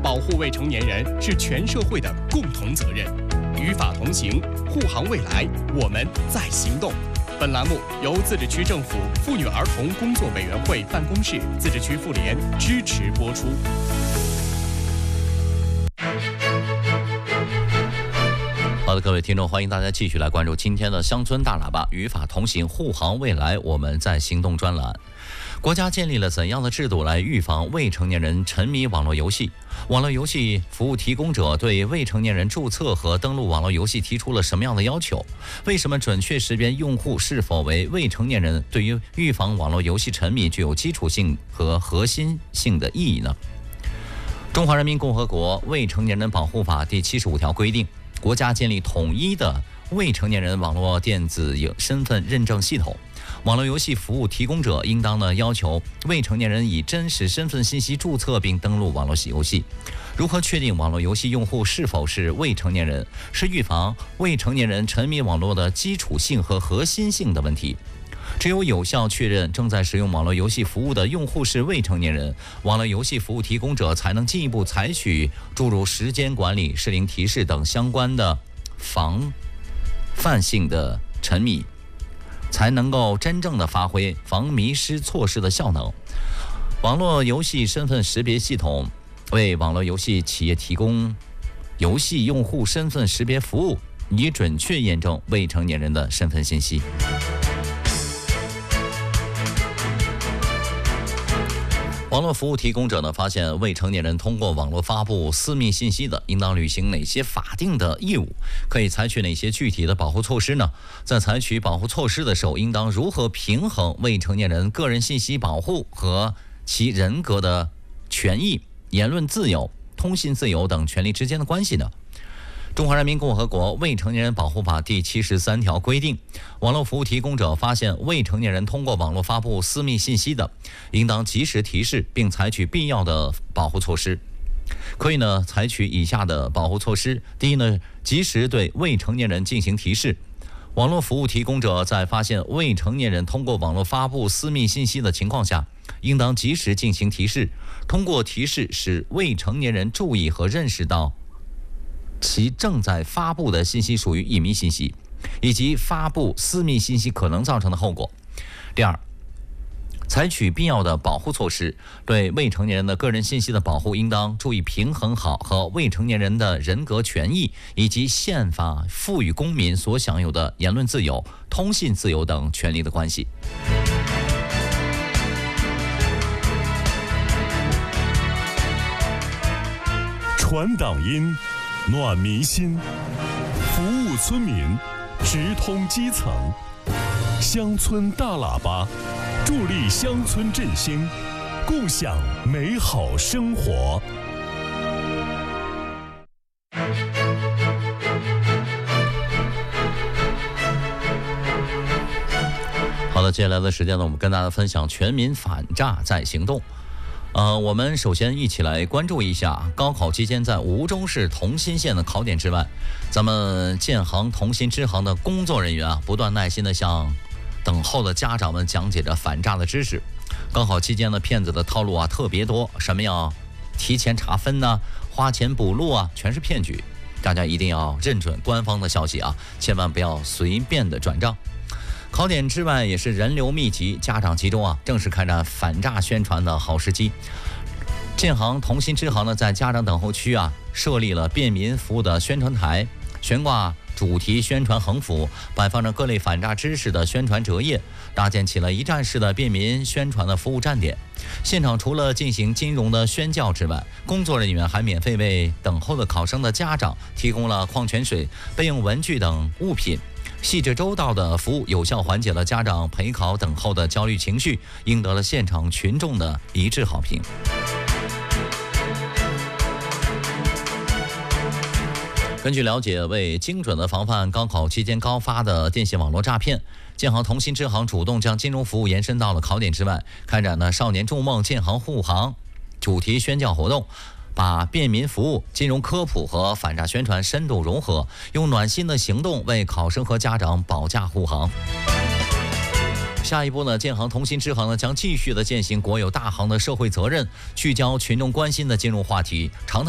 保护未成年人是全社会的共同责任。与法同行，护航未来，我们在行动。本栏目由自治区政府妇女儿童工作委员会办公室、自治区妇联支持播出。 好的，各位听众，欢迎大家继续来关注今天的乡村大喇叭与法同行，护航未来，我们在行动专栏。国家建立了怎样的制度来预防未成年人沉迷网络游戏？网络游戏服务提供者对未成年人注册和登录网络游戏提出了什么样的要求？为什么准确识别用户是否为未成年人对于预防网络游戏沉迷具有基础性和核心性的意义呢？中华人民共和国未成年人保护法第75条规定，国家建立统一的未成年人网络电子身份认证系统。网络游戏服务提供者应当要求未成年人以真实身份信息注册并登录网络游戏。如何确定网络游戏用户是否是未成年人，是预防未成年人沉迷网络的基础性和核心性的问题。只有有效确认正在使用网络游戏服务的用户是未成年人，网络游戏服务提供者才能进一步采取诸如时间管理、适龄提示等相关的防范性的沉迷，才能够真正的发挥防迷失措施的效能。网络游戏身份识别系统为网络游戏企业提供游戏用户身份识别服务，以准确验证未成年人的身份信息。网络服务提供者发现未成年人通过网络发布私密信息的，应当履行哪些法定的义务？可以采取哪些具体的保护措施呢？在采取保护措施的时候，应当如何平衡未成年人个人信息保护和其人格的权益、言论自由、通信自由等权利之间的关系呢？中华人民共和国未成年人保护法第73条规定，网络服务提供者发现未成年人通过网络发布私密信息的，应当及时提示并采取必要的保护措施。可以采取以下的保护措施。第一及时对未成年人进行提示。网络服务提供者在发现未成年人通过网络发布私密信息的情况下，应当及时进行提示，通过提示使未成年人注意和认识到其正在发布的信息属于隐秘信息，以及发布私密信息可能造成的后果。第二，采取必要的保护措施。对未成年人的个人信息的保护，应当注意平衡好和未成年人的人格权益以及宪法赋予公民所享有的言论自由、通信自由等权利的关系。 传党音，暖民心，服务村民，直通基层。乡村大喇叭，助力乡村振兴，共享美好生活。 好的，接下来的时间我们跟大家分享全民反诈在行动。我们首先一起来关注一下高考期间在梧州市同心县的考点之外，咱们建行同心支行的工作人员不断耐心地向等候的家长们讲解着反诈的知识。高考期间的骗子的套路特别多，什么要提前查分花钱补录全是骗局。大家一定要认准官方的消息千万不要随便的转账。考点之外也是人流密集、家长集中正是开展反诈宣传的好时机。建行同心支行在家长等候区设立了便民服务的宣传台，悬挂主题宣传横幅，摆放着各类反诈知识的宣传折页，搭建起了一站式的便民宣传的服务站点。现场除了进行金融的宣教之外，工作人员还免费为等候的考生的家长提供了矿泉水、备用文具等物品。细致周到的服务有效缓解了家长陪考等候的焦虑情绪，赢得了现场群众的一致好评。根据了解，为精准的防范高考期间高发的电信网络诈骗，建行同心支行主动将金融服务延伸到了考点之外，开展了少年筑梦建行护航主题宣教活动，把便民服务、金融科普和反诈宣传深度融合，用暖心的行动为考生和家长保驾护航。下一步建行同心支行将继续的践行国有大行的社会责任，聚焦群众关心的金融话题，常态